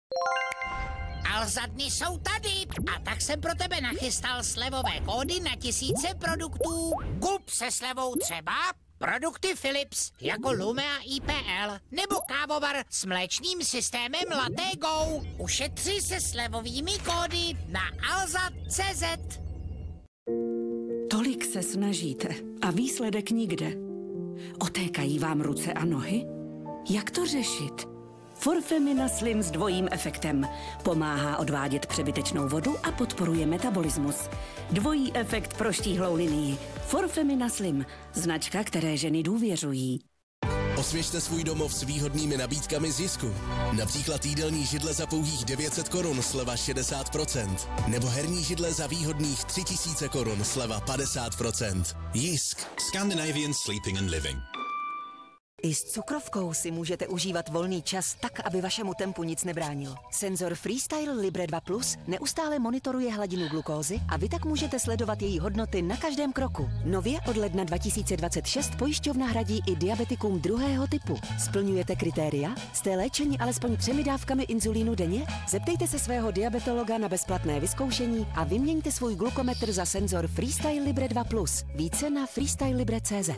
Alza dny jsou tady a tak jsem pro tebe nachystal slevové kódy na tisíce produktů. Kup se slevou třeba produkty Philips jako Lumea IPL nebo kávovar s mléčným systémem Latte Go. Ušetři se slevovými kódy na alza.cz. Tolik se snažíte a výsledek nikde. Otékají vám ruce a nohy? Jak to řešit? Forfemina Slim s dvojím efektem. Pomáhá odvádět přebytečnou vodu a podporuje metabolismus. Dvojí efekt pro štíhlou linii. Forfemina Slim. Značka, které ženy důvěřují. Osvěžte svůj domov s výhodnými nabídkami z Jisku. Například jídelní židle za pouhých 900 korun, sleva 60%. Nebo herní židle za výhodných 3000 korun, sleva 50%. Jisk. Scandinavian Sleeping and Living. I s cukrovkou si můžete užívat volný čas tak, aby vašemu tempu nic nebránil. Senzor Freestyle Libre 2 Plus neustále monitoruje hladinu glukózy a vy tak můžete sledovat její hodnoty na každém kroku. Nově od ledna 2026 pojišťovna hradí i diabetikům druhého typu. Splňujete kritéria? Jste léčeni alespoň 3 dávkami inzulínu denně? Zeptejte se svého diabetologa na bezplatné vyzkoušení a vyměňte svůj glukometr za senzor Freestyle Libre 2 Plus. Více na freestylelibre.cz.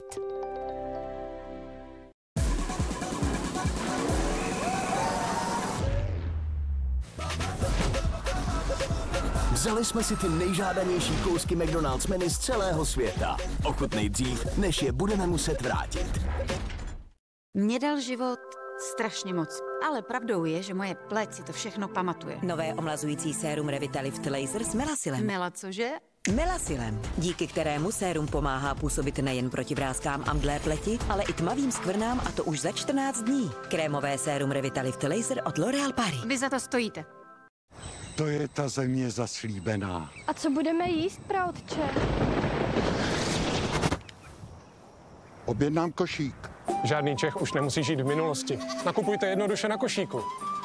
Vzali jsme si ty nejžádanější kousky McDonald's menu z celého světa. Ochutnej dřív, než je budeme muset vrátit. Mě dal život strašně moc, ale pravdou je, že moje pleť si to všechno pamatuje. Nové omlazující sérum Revitalift Laser s Melasilem. Mela, cože? Melasilem, díky kterému sérum pomáhá působit nejen proti vráskám a mdlé pleti, ale i tmavým skvrnám, a to už za 14 dní. Krémové sérum Revitalift Laser od L'Oréal Paris. Vy za to stojíte. To je ta země zaslíbená. A co budeme jíst, praotče? Objednám košík. Žádný Čech už nemusí žít v minulosti. Nakupujte jednoduše na košíku.